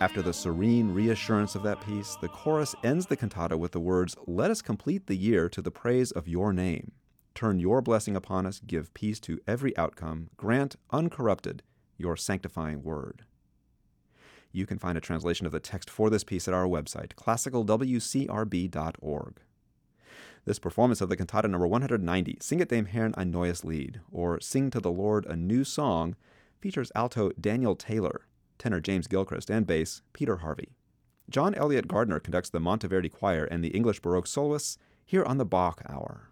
After the serene reassurance of that peace, the chorus ends the cantata with the words, "Let us complete the year to the praise of your name. Turn your blessing upon us, give peace to every outcome, grant uncorrupted your sanctifying word." You can find a translation of the text for this piece at our website, classicalwcrb.org. This performance of the cantata number 190, Singet dem Herrn ein neues Lied, or Sing to the Lord a New Song, features alto Daniel Taylor, tenor James Gilchrist, and bass Peter Harvey. John Elliott Gardner conducts the Monteverdi Choir and the English Baroque soloists here on the Bach Hour.